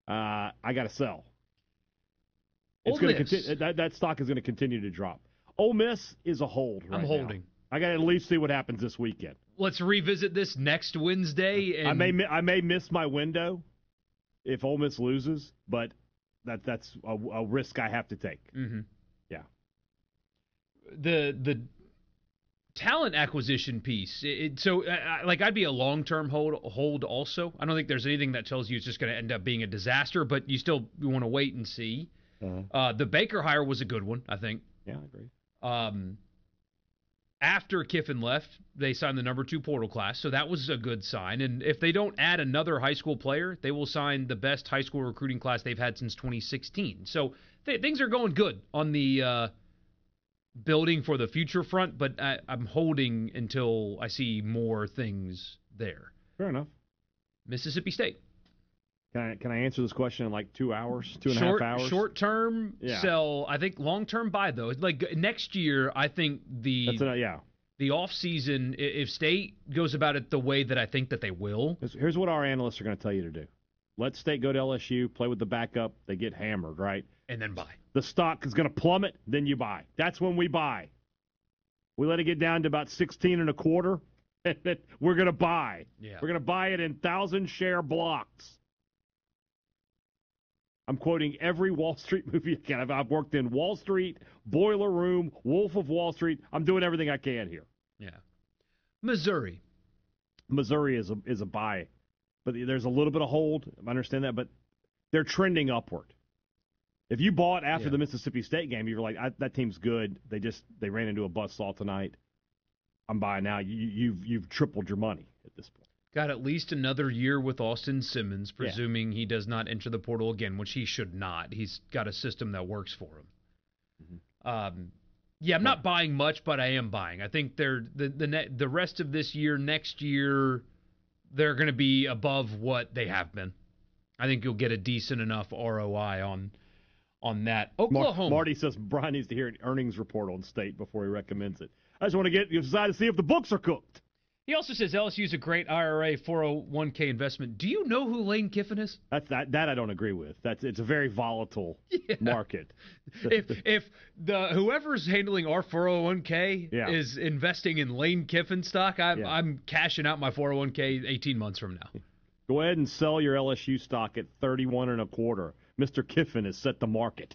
I got to sell. Ole Miss. That stock is going to continue to drop. Ole Miss is a hold right I'm holding. now. I got to at least see what happens this weekend. Let's revisit this next Wednesday. And I may miss my window if Ole Miss loses, but that's a risk I have to take. Mm-hmm. Yeah. The talent acquisition piece. I'd be a long-term hold also. I don't think there's anything that tells you it's just going to end up being a disaster, but you want to wait and see. The Baker hire was a good one, I think. Yeah, I agree. After Kiffin left, they signed the number 2 portal class, so that was a good sign. And if they don't add another high school player, they will sign the best high school recruiting class they've had since 2016. So things are going good on the building for the future front, but I'm holding until I see more things there. Fair enough. Mississippi State. Can I answer this question in like 2 hours, 2.5 hours? Short term, sell. I think long term, buy though. Like next year, I think the off season, if State goes about it the way that I think that they will. Here's what our analysts are going to tell you to do. Let State go to LSU, play with the backup. They get hammered, right? And then buy. The stock is going to plummet, then you buy. That's when we buy. We let it get down to about 16 and a quarter, and then we're going to buy. Yeah. We're going to buy it in 1,000-share blocks. I'm quoting every Wall Street movie again. I've worked in Wall Street, Boiler Room, Wolf of Wall Street. I'm doing everything I can here. Yeah. Missouri is a buy, but there's a little bit of hold. I understand that, but they're trending upward. If you bought after the Mississippi State game, you were like, that team's good. They ran into a buzzsaw tonight. I'm buying now. You've tripled your money at this point. Got at least another year with Austin Simmons, presuming he does not enter the portal again, which he should not. He's got a system that works for him. Mm-hmm. I'm not buying much, but I am buying. I think the rest of this year, next year, they're going to be above what they have been. I think you'll get a decent enough ROI on that. Oklahoma. Marty says Brian needs to hear an earnings report on State before he recommends it. I just want to get you to see if the books are cooked. He also says LSU is a great IRA 401k investment. Do you know who Lane Kiffin is? That I don't agree with. It's a very volatile market. if whoever's handling our 401k is investing in Lane Kiffin stock, I'm cashing out my 401k 18 months from now. Go ahead and sell your LSU stock at 31 and a quarter. Mr. Kiffin has set the market.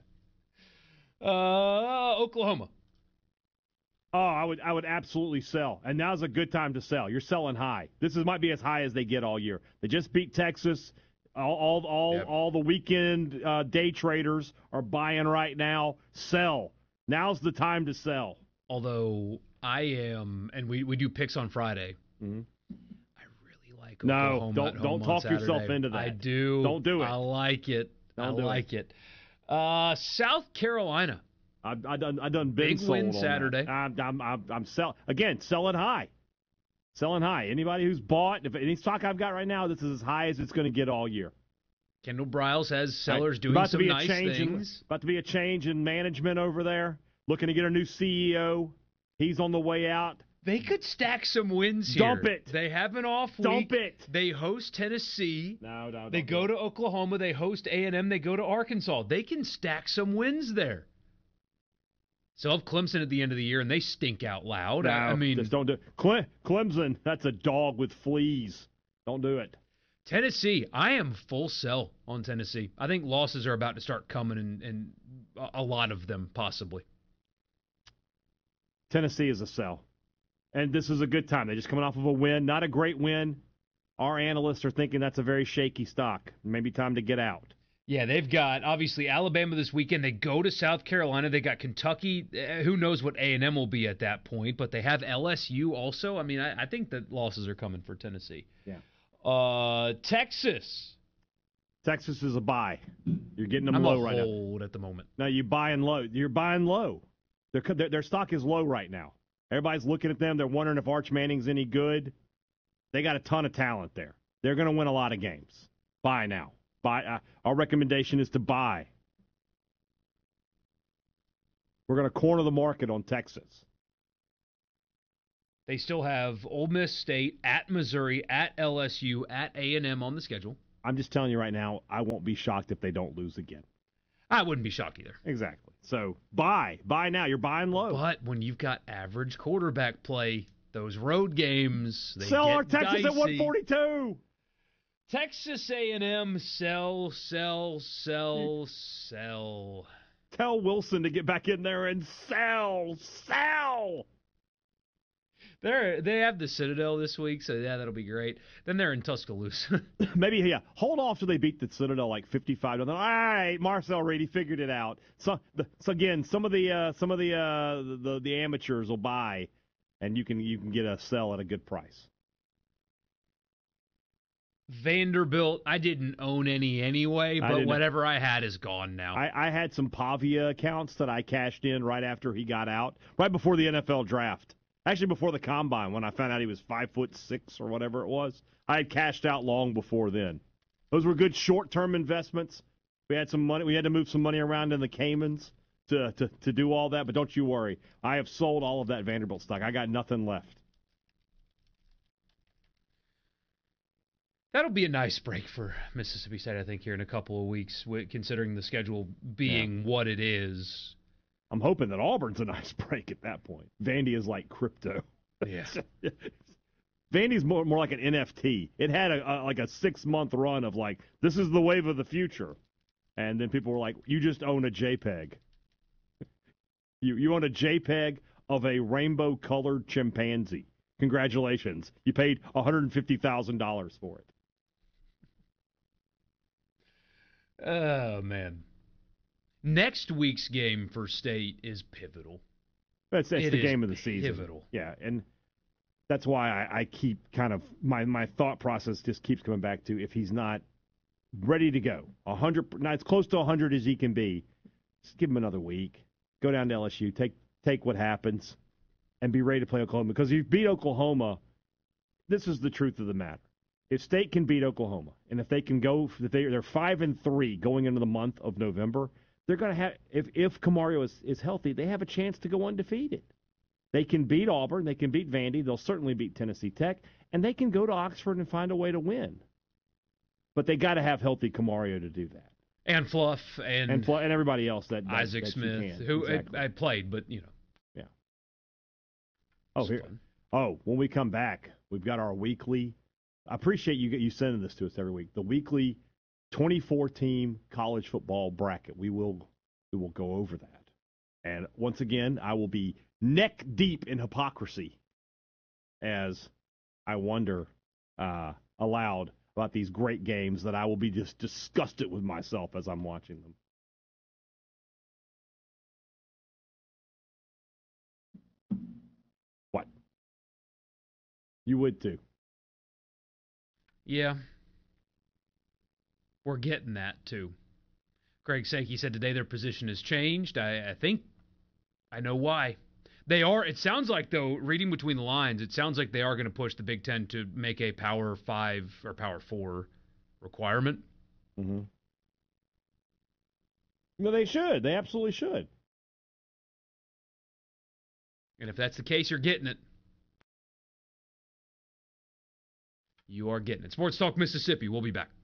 Oklahoma. Oh, I would absolutely sell, and now's a good time to sell. You're selling high. Might be as high as they get all year. They just beat Texas. All the weekend day traders are buying right now. Sell. Now's the time to sell. Although I am, and we do picks on Friday. Mm-hmm. I really like Oklahoma. No, don't talk yourself into that. I do. Don't do it. I like it. I like it. South Carolina. I've done big win Saturday. I'm selling high. Selling high. Anybody who's bought, if any stock I've got right now, this is as high as it's going to get all year. Kendall Briles has sellers doing some nice things. About to be a change in management over there. Looking to get a new CEO. He's on the way out. They could stack some wins here. Dump it. They have an off week. Dump it. They host Tennessee. No. They go to Oklahoma. They host A&M. They go to Arkansas. They can stack some wins there. So have Clemson at the end of the year, and they stink out loud. No, I mean, just don't do it. Clemson, that's a dog with fleas. Don't do it. Tennessee, I am full sell on Tennessee. I think losses are about to start coming, and a lot of them possibly. Tennessee is a sell. And this is a good time. They're just coming off of a win. Not a great win. Our analysts are thinking that's a very shaky stock. Maybe time to get out. Yeah, they've got, obviously, Alabama this weekend. They go to South Carolina. They got Kentucky. Who knows what A&M will be at that point, but they have LSU also. I mean, I think that losses are coming for Tennessee. Yeah. Texas. Texas is a buy. You're getting them low right now. I'm a hold at the moment. No, you're buying low. You're buying low. Their stock is low right now. Everybody's looking at them. They're wondering if Arch Manning's any good. They got a ton of talent there. They're going to win a lot of games. Buy now. Buy. Our recommendation is to buy. We're going to corner the market on Texas. They still have Ole Miss State, at Missouri, at LSU, at A&M on the schedule. I'm just telling you right now, I won't be shocked if they don't lose again. I wouldn't be shocked either. Exactly. So buy now. You're buying low. But when you've got average quarterback play, those road games, they sell get our Texas dicey. at 142. Texas A&M, sell. Tell Wilson to get back in there and sell. They have the Citadel this week, so yeah, that'll be great. Then they're in Tuscaloosa. Maybe, yeah. Hold off till they beat the Citadel like 55. All right, Marcel Reed, he figured it out. So again, some of the amateurs will buy, and you can get a sell at a good price. Vanderbilt, I didn't own any anyway, but whatever I had is gone now. I had some Pavia accounts that I cashed in right after he got out, right before the NFL draft. Actually, before the combine, when I found out he was 5'6" or whatever it was, I had cashed out long before then. Those were good short-term investments. We had some money. We had to move some money around in the Caymans to do all that. But don't you worry, I have sold all of that Vanderbilt stock. I got nothing left. That'll be a nice break for Mississippi State, I think, here in a couple of weeks, considering the schedule being what it is. I'm hoping that Auburn's a nice break at that point. Vandy is like crypto. Yeah. Vandy's more like an NFT. It had like a 6-month run of like, this is the wave of the future. And then people were like, you just own a JPEG. You own a JPEG of a rainbow-colored chimpanzee. Congratulations. You paid $150,000 for it. Oh, man. Next week's game for State is pivotal. That's the game of the season. Pivotal. Yeah, and that's why I keep kind of my thought process just keeps coming back to if he's not ready to go 100, now it's close to 100 as he can be. Just give him another week. Go down to LSU. Take what happens, and be ready to play Oklahoma. Because if you beat Oklahoma, this is the truth of the matter. If State can beat Oklahoma, and if they can go, if they're 5-3 going into the month of November. They're going to have, if Camario is healthy, they have a chance to go undefeated. They can beat Auburn. They can beat Vandy. They'll certainly beat Tennessee Tech. And they can go to Oxford and find a way to win. But they got to have healthy Camario to do that. And Fluff and everybody else that Isaac that Smith, who exactly. I played, but, you know. Yeah. When we come back, we've got our weekly. I appreciate you sending this to us every week. The weekly 24-team college football bracket. We will go over that. And once again, I will be neck deep in hypocrisy as I wonder aloud about these great games that I will be just disgusted with myself as I'm watching them. What? You would too. Yeah. We're getting that, too. Greg Sankey said today their position has changed. I think I know why. They are, it sounds like, though, reading between the lines, it sounds like they are going to push the Big Ten to make a Power 5 or Power 4 requirement. Mm-hmm. No, they should. They absolutely should. And if that's the case, you're getting it. You are getting it. Sports Talk Mississippi. We'll be back.